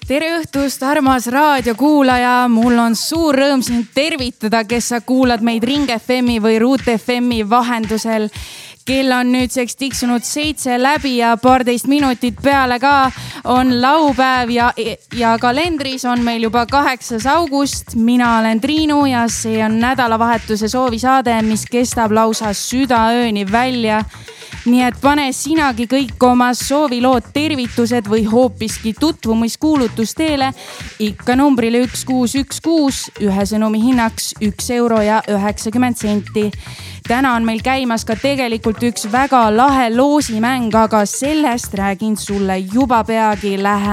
Tere õhtust, armas raadiokuulaja. Mul on suur rõõm sind tervitada, kes sa kuulad meid Ring FM-i või Ruut FM-i vahendusel. Kell on nüüdseks tiksunud 7 läbi ja 12 minutit peale ka on laupäev ja kalendris on meil juba 8. august. Mina olen Triinu ja see on nädalavahetuse soovisaade, mis kestab lausa südaööni välja. Nii et pane sinagi kõik oma soovilood, tervitused või hoopiski tutvumiskuulutus teele ikka numbrile 1616, ühe sõnumi hinnaks €1.90. Täna on meil käimas ka tegelikult üks väga lahe loosimäng, aga sellest räägin sulle juba peagi lähemalt.